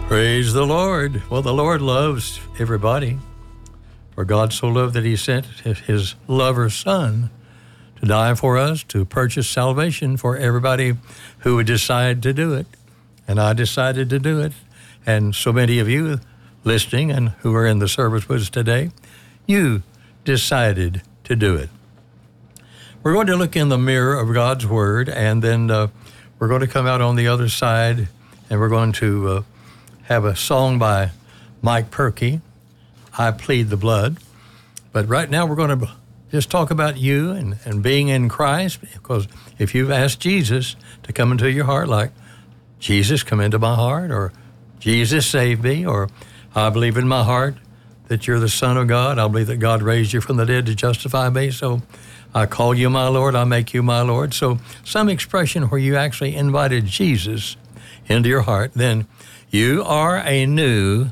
Praise the Lord. Well, the Lord loves everybody. For God so loved that he sent his lover son to die for us, to purchase salvation for everybody who would decide to do it. And I decided to do it. And so many of you listening and who are in the service with us today, you decided to do it. We're going to look in the mirror of God's Word, and then we're going to come out on the other side, and we're going to have a song by Mike Perky, I Plead the Blood. But right now we're going to just talk about you and being in Christ, because if you've asked Jesus to come into your heart, like, Jesus, come into my heart, or Jesus, save me, or I believe in my heart that you're the Son of God. I believe that God raised you from the dead to justify me, so I call you my Lord, I make you my Lord. So some expression where you actually invited Jesus into your heart, then you are a new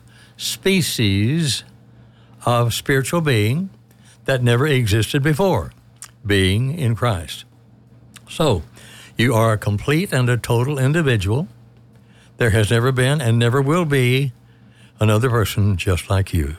species of spiritual being that never existed before, being in Christ. So you are a complete and a total individual. There has never been and never will be another person just like you.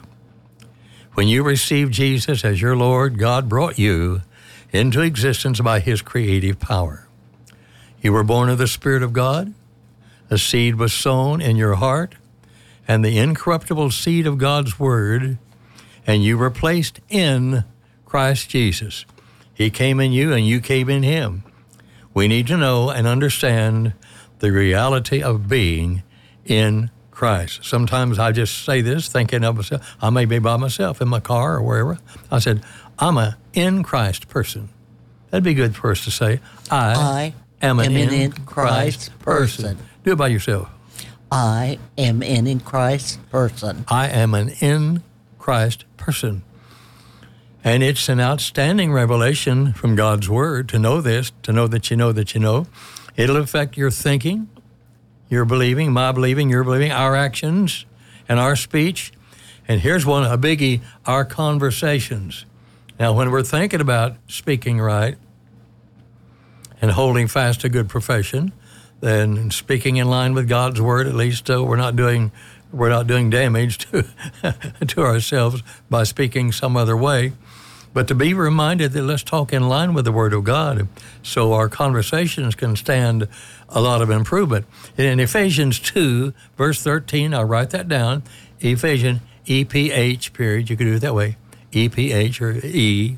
When you received Jesus as your Lord, God brought you into existence by his creative power. You were born of the Spirit of God. A seed was sown in your heart, and the incorruptible seed of God's Word, and you were placed in Christ Jesus. He came in you, and you came in him. We need to know and understand the reality of being in Christ. Sometimes I just say this thinking of myself. I may be by myself in my car or wherever. I said, I'm a in Christ person. That'd be good for us to say. I am an in Christ person. Do it by yourself. I am an in Christ person. I am an in Christ person. And it's an outstanding revelation from God's Word to know this, to know that you know that you know. It'll affect your thinking, your believing, my believing, your believing, our actions, and our speech. And here's one, a biggie, our conversations. Now, when we're thinking about speaking right and holding fast a good profession, then speaking in line with God's Word, at least we're not doing damage to to ourselves by speaking some other way. But to be reminded that let's talk in line with the Word of God so our conversations can stand a lot of improvement. In Ephesians 2, verse 13, I'll write that down, Ephesians, E-P-H, period, you could do it that way, E-P-H or E,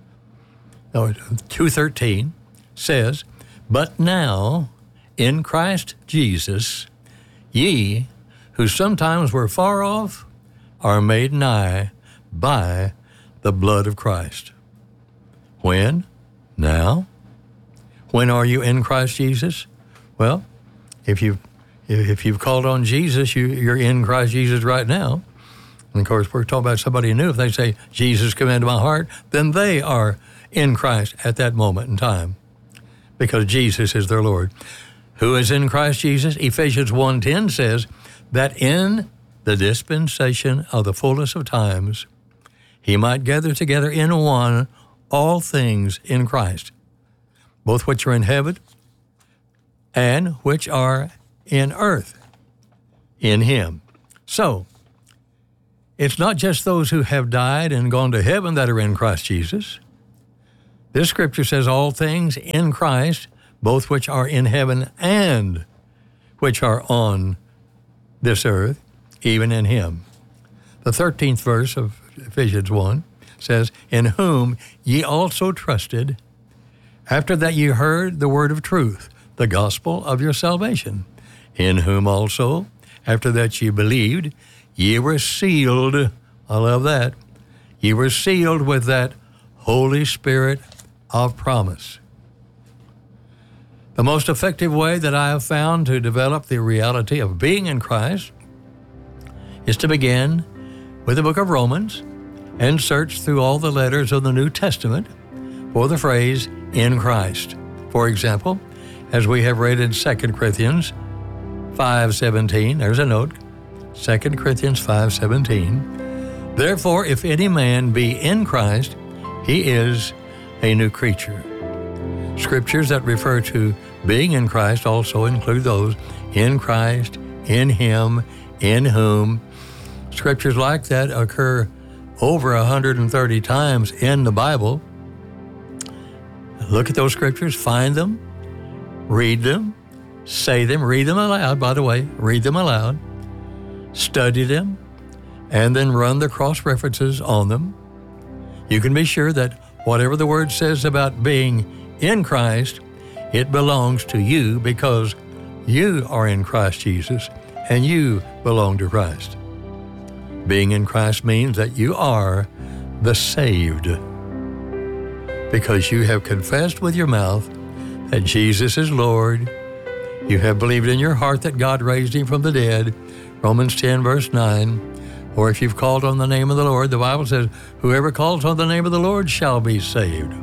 2:13 says, but now in Christ Jesus, ye who sometimes were far off are made nigh by the blood of Christ. When? Now? When are you in Christ Jesus? Well, if you've called on Jesus, you're in Christ Jesus right now. And of course, we're talking about somebody new. If they say, Jesus, come into my heart, then they are in Christ at that moment in time because Jesus is their Lord. Who is in Christ Jesus? Ephesians 1:10 says that in the dispensation of the fullness of times, he might gather together in one all things in Christ, both which are in heaven and which are in earth, in him. So, it's not just those who have died and gone to heaven that are in Christ Jesus. This scripture says all things in Christ, both which are in heaven and which are on this earth, even in him. The 13th verse of Ephesians 1 says, in whom ye also trusted, after that ye heard the word of truth, the gospel of your salvation, in whom also, after that ye believed, ye were sealed, I love that, ye were sealed with that Holy Spirit of promise. The most effective way that I have found to develop the reality of being in Christ is to begin with the book of Romans and search through all the letters of the New Testament for the phrase, in Christ. For example, as we have read in 2 Corinthians 5:17, there's a note, 2 Corinthians 5:17, therefore, if any man be in Christ, he is a new creature. Scriptures that refer to being in Christ also include those in Christ, in him, in whom. Scriptures like that occur over 130 times in the Bible. Look at those scriptures, find them, read them, say them, read them aloud, by the way, read them aloud, study them, and then run the cross-references on them. You can be sure that whatever the Word says about being in Christ, it belongs to you because you are in Christ Jesus and you belong to Christ. Being in Christ means that you are the saved because you have confessed with your mouth that Jesus is Lord. You have believed in your heart that God raised him from the dead, Romans 10, verse 9. Or if you've called on the name of the Lord, the Bible says, whoever calls on the name of the Lord shall be saved.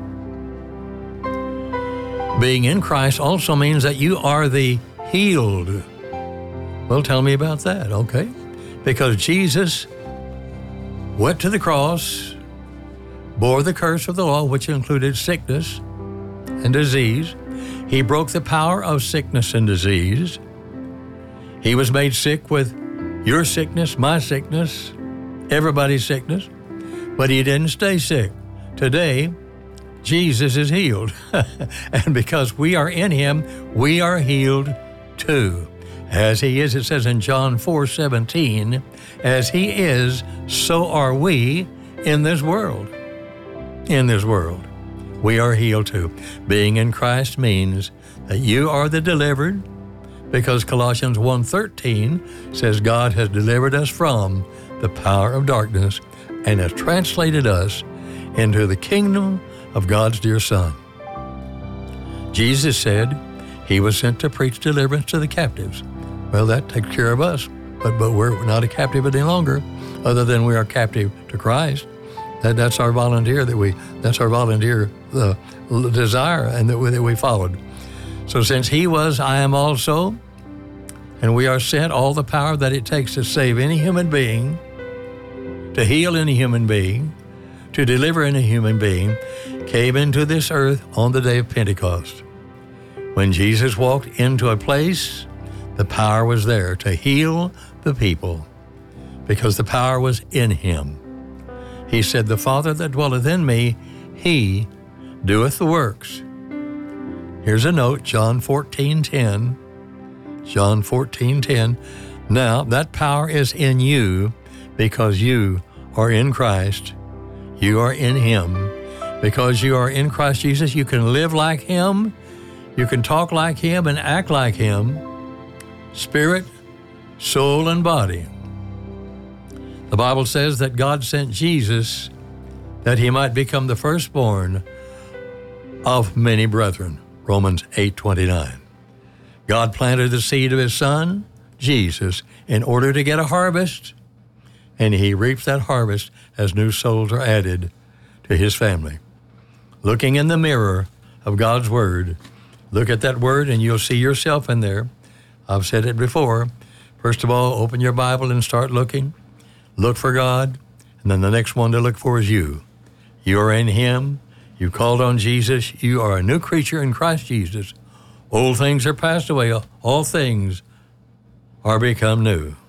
Being in Christ also means that you are the healed. Well, tell me about that, okay? Because Jesus went to the cross, bore the curse of the law, which included sickness and disease. He broke the power of sickness and disease. He was made sick with your sickness, my sickness, everybody's sickness, but he didn't stay sick. Today, Jesus is healed. And because we are in him, we are healed too. As he is, it says in John 4:17, as he is, so are we in this world. In this world, we are healed too. Being in Christ means that you are the delivered, because Colossians 1:13 says God has delivered us from the power of darkness and has translated us into the kingdom of God's dear Son. Jesus said he was sent to preach deliverance to the captives. Well, that takes care of us, but we're not a captive any longer, other than we are captive to Christ. That's our volunteer desire, and that we followed. So since he was, I am also, and we are sent all the power that it takes to save any human being, to heal any human being, to deliver any human being, came into this earth on the day of Pentecost. When Jesus walked into a place, the power was there to heal the people because the power was in him. He said, the Father that dwelleth in me, he doeth the works. Here's a note, John 14:10. John 14:10. Now, that power is in you because you are in Christ. You are in him. Because you are in Christ Jesus, you can live like him, you can talk like him and act like him, spirit, soul, and body. The Bible says that God sent Jesus that he might become the firstborn of many brethren, Romans 8:29. God planted the seed of his Son, Jesus, in order to get a harvest, and he reaps that harvest as new souls are added to his family. Looking in the mirror of God's Word, look at that Word and you'll see yourself in there. I've said it before. First of all, open your Bible and start looking. Look for God, and then the next one to look for is you. You are in him. You called on Jesus. You are a new creature in Christ Jesus. Old things are passed away. All things are become new.